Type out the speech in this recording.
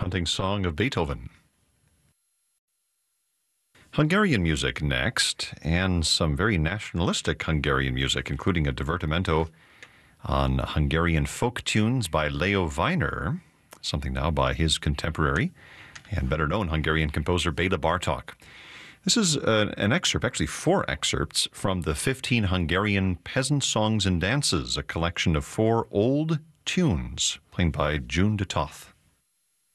Hunting Song of Beethoven. Hungarian music next, and some very nationalistic Hungarian music, including a divertimento on Hungarian folk tunes by Leo Weiner, something now by his contemporary and better known Hungarian composer Bela Bartók. This is an excerpt, actually 4 excerpts, from the 15 Hungarian Peasant Songs and Dances, a collection of 4 old tunes played by June de Toth.